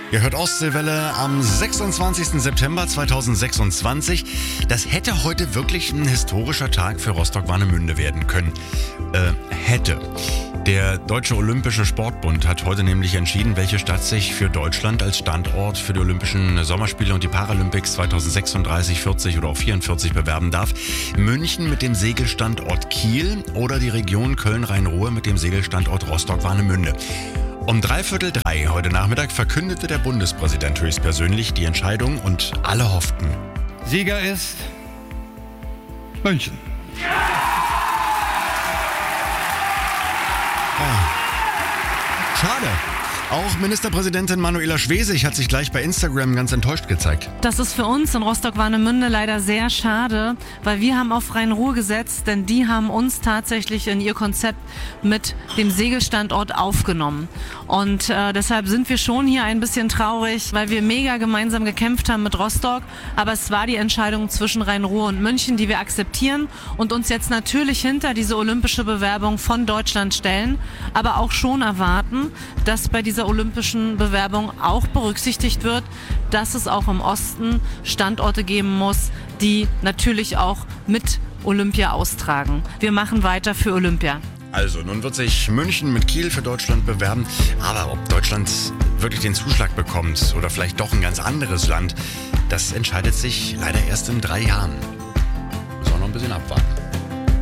Ihr hört Ostseewelle am 26. September 2026. Das hätte heute wirklich ein historischer Tag für Rostock-Warnemünde werden können. Hätte. Der Deutsche Olympische Sportbund hat heute nämlich entschieden, welche Stadt sich für Deutschland als Standort für die Olympischen Sommerspiele und die Paralympics 2036, 40 oder auch 44 bewerben darf. München mit dem Segelstandort Kiel oder die Region Köln-Rhein-Ruhr mit dem Segelstandort Rostock-Warnemünde. Um 2:45 heute Nachmittag verkündete der Bundespräsident höchstpersönlich die Entscheidung und alle hofften. Sieger ist München. Schade. Auch Ministerpräsidentin Manuela Schwesig hat sich gleich bei Instagram ganz enttäuscht gezeigt. Das ist für uns in Rostock-Warnemünde leider sehr schade, weil wir haben auf Rhein-Ruhr gesetzt, denn die haben uns tatsächlich in ihr Konzept mit dem Segelstandort aufgenommen. Und deshalb sind wir schon hier ein bisschen traurig, weil wir mega gemeinsam gekämpft haben mit Rostock. Aber es war die Entscheidung zwischen Rhein-Ruhr und München, die wir akzeptieren und uns jetzt natürlich hinter diese olympische Bewerbung von Deutschland stellen, aber auch schon erwarten, dass bei dieser olympischen Bewerbung auch berücksichtigt wird, dass es auch im Osten Standorte geben muss, die natürlich auch mit Olympia austragen. Wir machen weiter für Olympia. Also, nun wird sich München mit Kiel für Deutschland bewerben. Aber ob Deutschland wirklich den Zuschlag bekommt oder vielleicht doch ein ganz anderes Land, das entscheidet sich leider erst in 3 Jahren. Müssen wir noch ein bisschen abwarten.